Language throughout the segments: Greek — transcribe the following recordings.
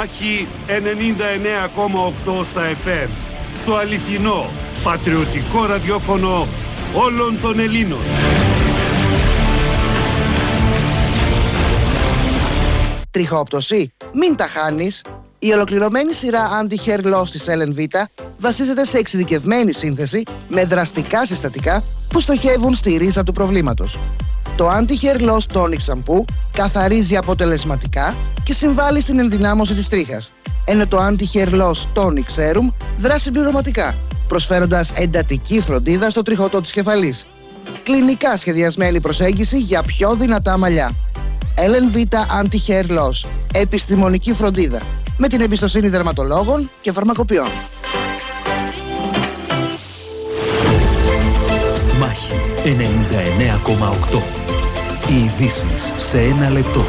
Μάχη 99,8 στα FM. Το αληθινό, πατριωτικό ραδιόφωνο όλων των Ελλήνων. Τριχόπτωση? Μην τα χάνεις. Η ολοκληρωμένη σειρά Anti-Hair Loss της LNV βασίζεται σε εξειδικευμένη σύνθεση με δραστικά συστατικά που στοχεύουν στη ρίζα του προβλήματος. Το Anti-Hair Loss Tonic Shampoo καθαρίζει αποτελεσματικά και συμβάλλει στην ενδυνάμωση της τρίχας, ενώ το Anti-Hair Loss Tonic Serum δράσει συμπληρωματικά, προσφέροντας εντατική φροντίδα στο τριχωτό της κεφαλής. Κλινικά σχεδιασμένη προσέγγιση για πιο δυνατά μαλλιά. LNV Anti-Hair Loss. Επιστημονική φροντίδα με την εμπιστοσύνη δερματολόγων και φαρμακοποιών. Μάχη 99,8. Οι ειδήσεις σε ένα λεπτό.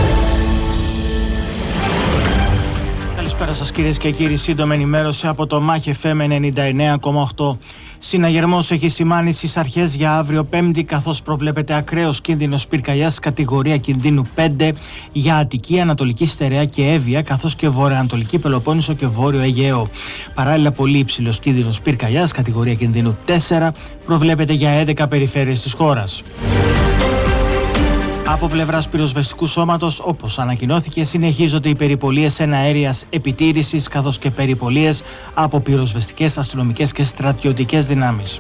Καλησπέρα σας κυρίες και κύριοι. Σύντομη ενημέρωση από το Μάχη FM 99,8. Συναγερμός έχει σημάνει στις αρχές για αύριο Πέμπτη, καθώς προβλέπεται ακραίος κίνδυνος πυρκαγιάς κατηγορία κινδύνου 5 για Αττική, Ανατολική Στερεά και Εύβοια, καθώς και Βορειοανατολική Πελοπόννησο και Βόρειο Αιγαίο. Παράλληλα, πολύ υψηλός κίνδυνος πυρκαγιάς κατηγορία κινδύνου 4 προβλέπεται για 11 περιφέρειες της χώρας. Από πλευράς πυροσβεστικού σώματος, όπως ανακοινώθηκε, συνεχίζονται οι περιπολίες εναέριας επιτήρησης καθώς και περιπολίες από πυροσβεστικές, αστυνομικές και στρατιωτικές δυνάμεις.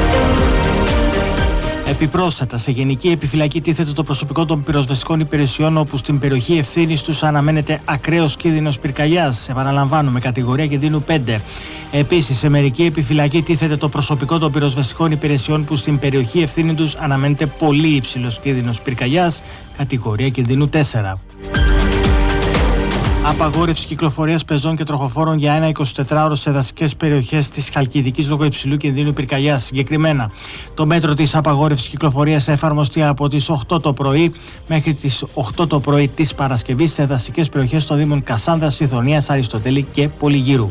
Επιπρόσθετα, σε γενική επιφυλακή τίθεται το προσωπικό των πυροσβεστικών υπηρεσιών, όπου στην περιοχή ευθύνης τους αναμένεται ακραίος κίνδυνος πυρκαγιάς. Επαναλαμβάνουμε, κατηγορία κινδύνου 5. Επίσης, σε μερική επιφυλακή τίθεται το προσωπικό των πυροσβεστικών υπηρεσιών, που στην περιοχή ευθύνη τους αναμένεται πολύ υψηλός κίνδυνος πυρκαγιάς, κατηγορία κινδύνου 4. Απαγόρευση κυκλοφορίας πεζών και τροχοφόρων για ένα 24ωρο σε δασικές περιοχές της Χαλκιδικής λόγω υψηλού κινδύνου πυρκαγιάς. Συγκεκριμένα, το μέτρο της απαγόρευσης κυκλοφορίας θα εφαρμοστεί από τις 8 το πρωί μέχρι τις 8 το πρωί της Παρασκευής σε δασικές περιοχές των Δήμων Κασάνδρας, Σιδωνίας, Αριστοτέλη και Πολυγύρου.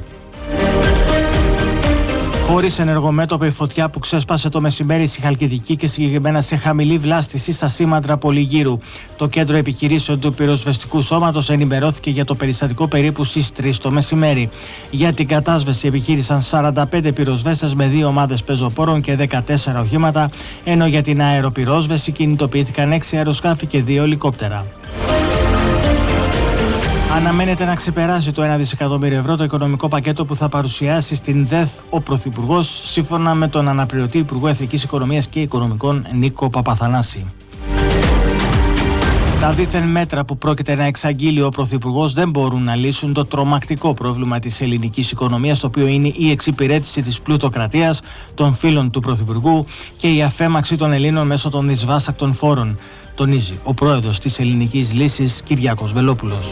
Χωρίς ενεργομέτωπο η φωτιά που ξέσπασε το μεσημέρι στη Χαλκιδική και συγκεκριμένα σε χαμηλή βλάστηση στα σύμμαντρα Πολυγύρου. Το κέντρο επιχειρήσεων του πυροσβεστικού σώματος ενημερώθηκε για το περιστατικό περίπου στις 3 το μεσημέρι. Για την κατάσβεση επιχείρησαν 45 πυροσβέστες με 2 ομάδες πεζοπόρων και 14 οχήματα, ενώ για την αεροπυρόσβεση κινητοποιήθηκαν 6 αεροσκάφη και 2 ελικόπτερα. Αναμένεται να ξεπεράσει το 1 δισεκατομμύριο ευρώ το οικονομικό πακέτο που θα παρουσιάσει στην ΔΕΘ ο Πρωθυπουργός, σύμφωνα με τον αναπληρωτή Υπουργό Εθνικής Οικονομίας και Οικονομικών Νίκο Παπαθανάση. Τα δίθεν μέτρα που πρόκειται να εξαγγείλει ο Πρωθυπουργός δεν μπορούν να λύσουν το τρομακτικό πρόβλημα της ελληνικής οικονομίας, το οποίο είναι η εξυπηρέτηση της πλουτοκρατίας, των φίλων του Πρωθυπουργού και η αφέμαξη των Ελλήνων μέσω των δυσβάστακτων φόρων, τονίζει ο πρόεδρος της Ελληνικής Λύσης, Κυριάκος Βελόπουλος.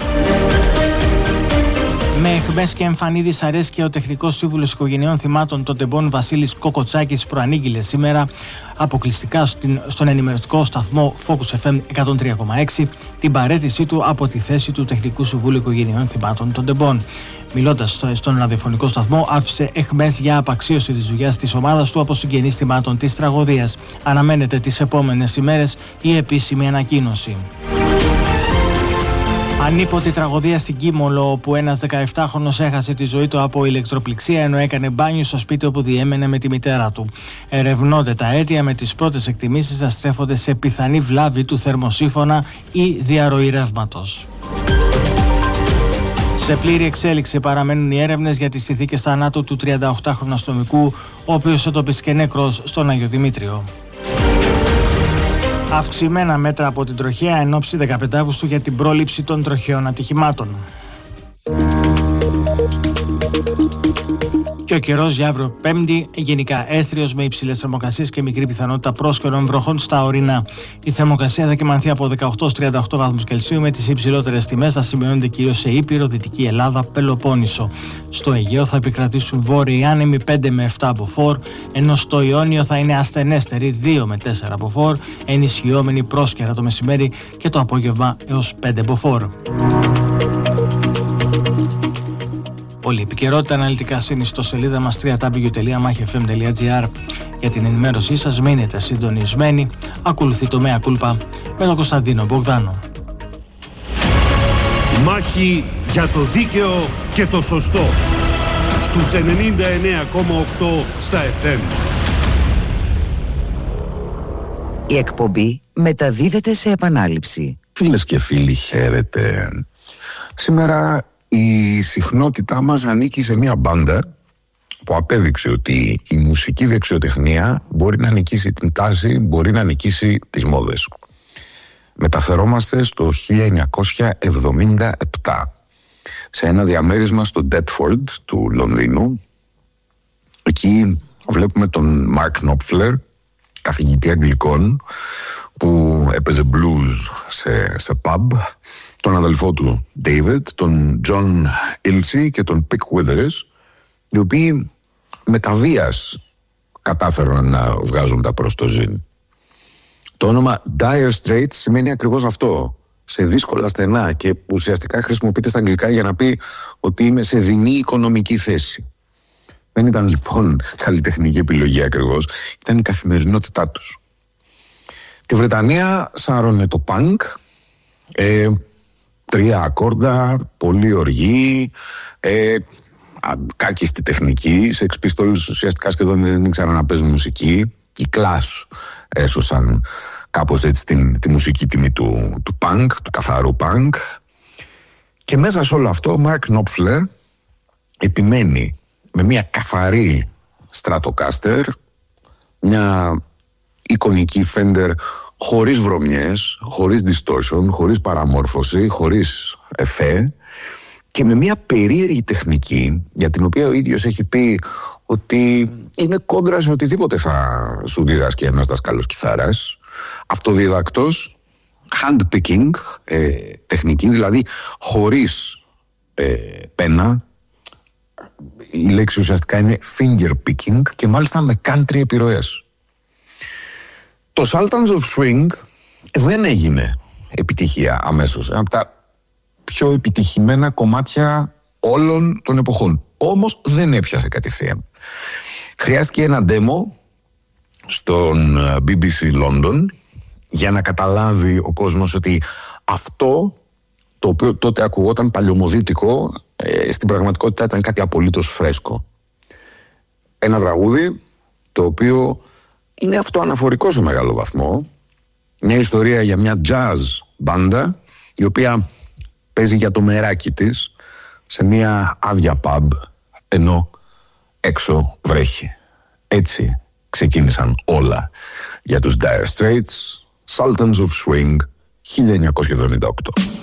Με αιχμές και εμφανή δυσαρέσκεια, ο τεχνικός σύμβουλος οικογενειών θυμάτων των τεμπών Βασίλης Κοκοτσάκης προανήγγειλε σήμερα αποκλειστικά στον ενημερωτικό σταθμό Focus FM 103,6 την παραίτησή του από τη θέση του τεχνικού συμβούλου οικογενειών θυμάτων των τεμπών. Μιλώντας στον ραδιοφωνικό σταθμό, άφησε αιχμές για απαξίωση της δουλειάς της ομάδας του από συγγενείς θυμάτων της τραγωδίας. Αναμένεται τις επόμενες ημέρες η επίσημη ανακοίνωση. Ανίποτη τραγωδία στην Κίμολο, όπου ένας 17χρονος έχασε τη ζωή του από ηλεκτροπληξία ενώ έκανε μπάνιο στο σπίτι όπου διέμενε με τη μητέρα του. Ερευνώνται τα αίτια, με τις πρώτες εκτιμήσεις να στρέφονται σε πιθανή βλάβη του θερμοσύφωνα ή διαρροή ρεύματος. Σε πλήρη εξέλιξη παραμένουν οι έρευνες για τις συνθήκες θανάτου του 38χρονου αστυνομικού, ο οποίος εντοπίστηκε νεκρός στον Άγιο Δημήτριο. Αυξημένα μέτρα από την τροχέα εν ώψη 15 Αυγούστου για την πρόληψη των τροχαίων ατυχημάτων. Και ο καιρός για αύριο Πέμπτη, γενικά έθριος με υψηλές θερμοκρασίες και μικρή πιθανότητα πρόσκαιρων βροχών στα ορεινά. Η θερμοκρασία θα κυμανθεί από 18-38 βαθμούς Κελσίου, με τις υψηλότερες τιμές θα σημειώνονται κυρίως σε Ήπειρο, Δυτική Ελλάδα, Πελοπόννησο. Στο Αιγαίο θα επικρατήσουν βόρειοι άνεμοι 5 με 7 από φορ, ενώ στο Ιόνιο θα είναι ασθενέστεροι 2 με 4 από φορ, ενισχυόμενοι πρόσκαιρα το μεσημέρι και το απόγευμα έως 5 από φορ. Όλη η επικαιρότητα αναλυτικά στην ιστοσελίδα μας www.mahfm.gr. Για την ενημέρωσή σας μείνετε συντονισμένοι. Ακολουθεί το Mea Culpa με τον Κωνσταντίνο Μπογδάνο. Μάχη για το δίκαιο και το σωστό. Στους 99,8 στα FM. Η εκπομπή μεταδίδεται σε επανάληψη. Φίλες και φίλοι, χαίρετε. Σήμερα η συχνότητά μας ανήκει σε μια μπάντα που απέδειξε ότι η μουσική δεξιοτεχνία μπορεί να νικήσει την τάση, μπορεί να νικήσει τις μόδες. Μεταφερόμαστε στο 1977 σε ένα διαμέρισμα στο Deptford του Λονδίνου. Εκεί βλέπουμε τον Mark Knopfler, καθηγητή Αγγλικών, που έπαιζε blues σε pub, τον αδελφό του David, τον John Ilsey και τον Pick Withers, οι οποίοι με τα βίας κατάφεραν να βγάζουν τα προς το ζήν. Το όνομα Dire Straits σημαίνει ακριβώς αυτό, σε δύσκολα στενά, και ουσιαστικά χρησιμοποιείται στα αγγλικά για να πει ότι είμαι σε δεινή οικονομική θέση. Δεν ήταν λοιπόν καλλιτεχνική επιλογή ακριβώς, ήταν η καθημερινότητά τους. Τη Βρετανία σάρωνε το punk, 3 ακόρντα, πολύ οργή, κάκιστη τεχνική. Sex Pistols ουσιαστικά σχεδόν δεν ήξεραν να παίζουν μουσική. Οι Clash έσωσαν κάπως έτσι τη μουσική τιμή του punk, του καθαρού punk. Και μέσα σε όλο αυτό ο Mark Knopfler επιμένει με μια καθαρή Stratocaster, μια εικονική Fender χωρίς βρωμιές, χωρίς distortion, χωρίς παραμόρφωση, χωρίς εφέ, και με μια περίεργη τεχνική για την οποία ο ίδιος έχει πει ότι είναι κόντρα σε οτιδήποτε θα σου διδάσκει ένας δασκάλος κιθάρας. Αυτοδιδακτός, handpicking, τεχνική, δηλαδή χωρίς πένα. Η λέξη ουσιαστικά είναι finger picking και μάλιστα με country επιρροές. Το Sultans of Swing δεν έγινε επιτυχία αμέσως. Ένα από τα πιο επιτυχημένα κομμάτια όλων των εποχών. Όμως δεν έπιασε κατευθείαν. Χρειάστηκε ένα demo στον BBC London για να καταλάβει ο κόσμος ότι αυτό, το οποίο τότε ακουγόταν παλιωμοδίτικο, στην πραγματικότητα ήταν κάτι απολύτως φρέσκο. Ένα τραγούδι το οποίο είναι αυτοαναφορικό σε μεγάλο βαθμό. Μια ιστορία για μια jazz μπάντα η οποία παίζει για το μεράκι της σε μια άδεια pub ενώ έξω βρέχει. Έτσι ξεκίνησαν όλα για τους Dire Straits, Sultans of Swing, 1978.